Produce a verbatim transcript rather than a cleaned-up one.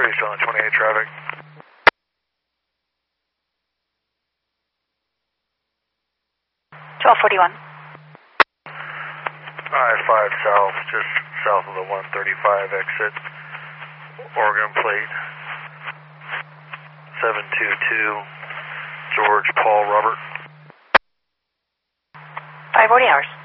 clear, he's on twenty-eight traffic. twelve forty-one. I five south, just south of the one thirty-five exit. Oregon plate. seven two two, George Paul Robert. five forty hours.